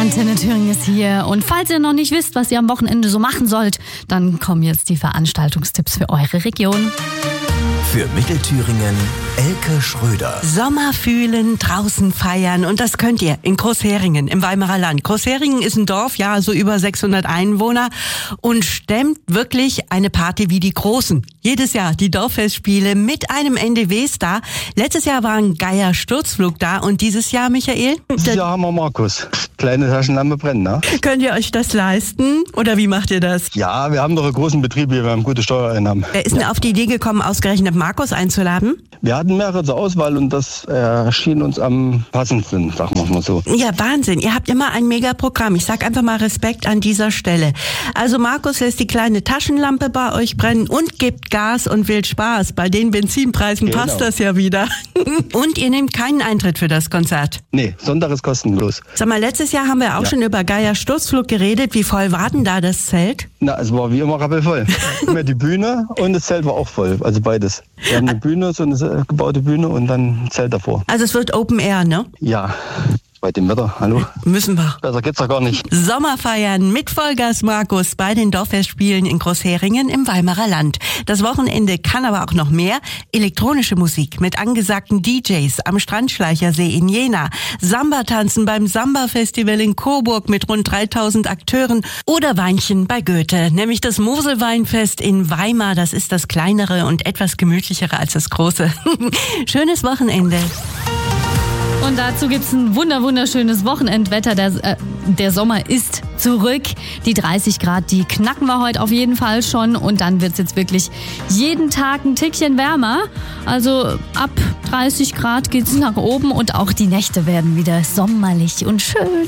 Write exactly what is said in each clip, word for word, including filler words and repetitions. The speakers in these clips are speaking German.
Antenne Thüringen ist hier. Und falls ihr noch nicht wisst, was ihr am Wochenende so machen sollt, dann kommen jetzt die Veranstaltungstipps für eure Region. Für Mittelthüringen Elke Schröder. Sommer fühlen, draußen feiern und das könnt ihr in Großheringen im Weimarer Land. Großheringen ist ein Dorf, ja, so über sechshundert Einwohner und stemmt wirklich eine Party wie die Großen. Jedes Jahr die Dorffestspiele mit einem N D W-Star. Letztes Jahr war ein Geier Sturzflug da und dieses Jahr, Michael? Dieses Jahr haben wir Markus. Kleine Taschenlampe brennen, ne? Könnt ihr euch das leisten oder wie macht ihr das? Ja, wir haben doch einen großen Betrieb hier, wir haben gute Steuereinnahmen. Wer ist denn auf die Idee gekommen, ausgerechnet Markus einzuladen? Wir hatten mehrere zur Auswahl und das äh, schien uns am passendsten, sagen wir mal so. Ja, Wahnsinn. Ihr habt immer ein Mega-Programm. Ich sag einfach mal Respekt an dieser Stelle. Also Markus lässt die kleine Taschenlampe bei euch brennen und gibt Gas und will Spaß. Bei den Benzinpreisen Genau. passt das ja wieder. Und ihr nehmt keinen Eintritt für das Konzert. Nee, Sonntag ist kostenlos. Sag mal, letztes Jahr haben wir auch Ja. schon über Geier Sturzflug geredet. Wie voll war denn da das Zelt? Na, es war wie immer rappelvoll. Immer die Bühne und das Zelt war auch voll, also beides. Wir haben eine Bühne, so eine äh, gebaute Bühne und dann ein Zelt davor. Also es wird Open Air, ne? Ja, bei dem Wetter, hallo? Müssen wir. Besser geht's doch gar nicht. Sommerfeiern mit Vollgas Markus bei den Dorffestspielen in Großheringen im Weimarer Land. Das Wochenende kann aber auch noch mehr. Elektronische Musik mit angesagten D Js am Strandschleichersee in Jena. Samba-Tanzen beim Samba-Festival in Coburg mit rund dreitausend Akteuren. Oder Weinchen bei Goethe, nämlich das Moselweinfest in Weimar. Das ist das kleinere und etwas gemütlichere als das große. Schönes Wochenende. Und dazu gibt's ein wunder wunderschönes Wochenendwetter. Der, äh, der Sommer ist zurück. Die dreißig Grad, die knacken wir heute auf jeden Fall schon. Und dann wird's jetzt wirklich jeden Tag ein Tickchen wärmer. Also ab dreißig Grad geht's nach oben und auch die Nächte werden wieder sommerlich und schön.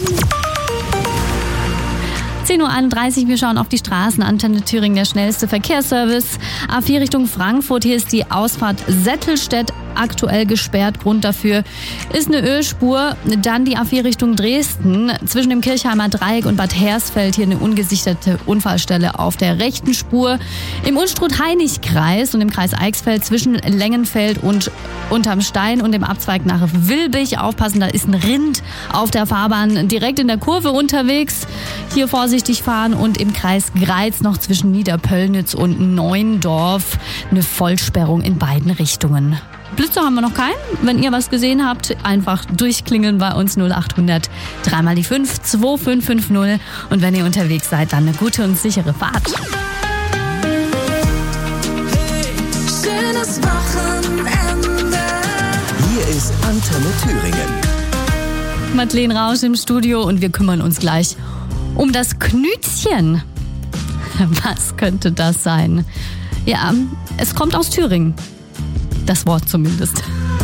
zehn Uhr einunddreißig, wir schauen auf die Straßen. Antenne Thüringen, der schnellste Verkehrsservice. A vier Richtung Frankfurt, hier ist die Ausfahrt Settelstedt aktuell gesperrt. Grund dafür ist eine Ölspur. Dann die A vier Richtung Dresden. Zwischen dem Kirchheimer Dreieck und Bad Hersfeld hier eine ungesicherte Unfallstelle auf der rechten Spur. Im Unstrut-Hainich-Kreis und im Kreis Eichsfeld zwischen Lengenfeld und Unterm Stein und dem Abzweig nach Wilbig. Aufpassen, da ist ein Rind auf der Fahrbahn direkt in der Kurve unterwegs. Hier vorsichtig fahren und im Kreis Greiz noch zwischen Niederpöllnitz und Neuendorf eine Vollsperrung in beiden Richtungen. Blitze haben wir noch keinen. Wenn ihr was gesehen habt, einfach durchklingeln bei uns null acht hundert drei mal die fünf zwei fünf fünf null. Und wenn ihr unterwegs seid, dann eine gute und sichere Fahrt. Schönes Wochenende. Hier ist Antenne Thüringen. Madeleine Rausch im Studio und wir kümmern uns gleich um das Knütchen. Was könnte das sein? Ja, es kommt aus Thüringen. Das Wort zumindest.